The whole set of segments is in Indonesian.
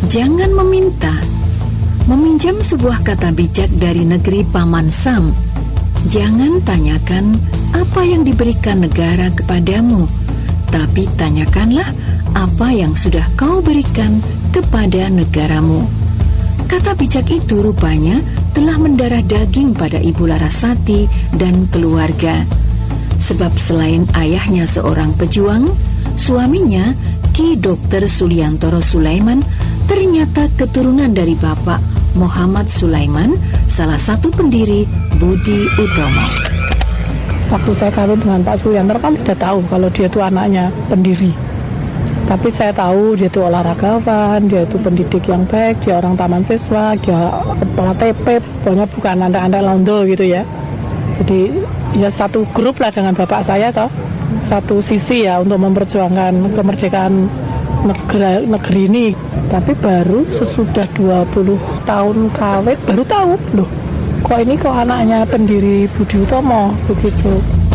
Jangan meminta. Meminjam sebuah kata bijak dari negeri Paman Sam. Jangan tanyakan apa yang diberikan negara kepadamu, tapi tanyakanlah apa yang sudah kau berikan kepada negaramu. Kata bijak itu rupanya telah mendarah daging pada Ibu Larasati dan keluarga. Sebab selain ayahnya seorang pejuang, suaminya Ki Dr. Suliantoro Sulaiman ternyata keturunan dari Bapak Muhammad Sulaiman, salah satu pendiri Budi Utomo. Waktu saya kawin dengan Pak Suliantoro kan tidak tahu kalau dia itu anaknya pendiri. Tapi saya tahu dia itu olahragawan, dia itu pendidik yang baik, dia orang taman siswa, dia kepala TP, pokoknya bukan anak-anak londo gitu ya. Jadi ya satu grup lah dengan bapak saya toh, satu sisi ya untuk memperjuangkan kemerdekaan negeri ini. Tapi baru sesudah 20 tahun kawin baru tahu loh, kok ini kok anaknya pendiri Budi Utomo begitu.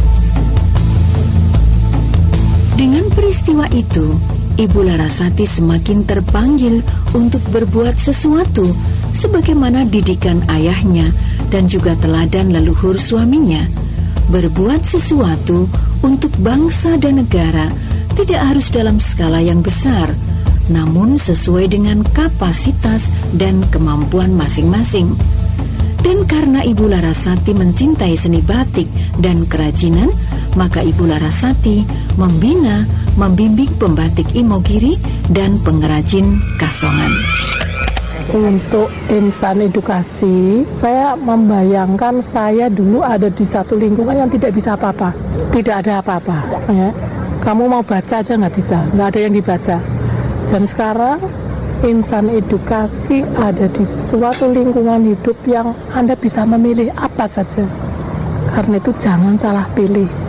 Dengan peristiwa itu, Ibu Larasati semakin terpanggil untuk berbuat sesuatu sebagaimana didikan ayahnya dan juga teladan leluhur suaminya. Berbuat sesuatu untuk bangsa dan negara tidak harus dalam skala yang besar, namun sesuai dengan kapasitas dan kemampuan masing-masing. Dan karena Ibu Larasati mencintai seni batik dan kerajinan, maka Ibu Larasati membina, membimbing pembatik Imogiri dan pengrajin Kasongan. Untuk insan edukasi, saya membayangkan saya dulu ada di satu lingkungan yang tidak bisa apa-apa, tidak ada apa-apa. Ya. Kamu mau baca aja nggak bisa, nggak ada yang dibaca. Dan sekarang insan edukasi ada di suatu lingkungan hidup yang Anda bisa memilih apa saja. Karena itu jangan salah pilih.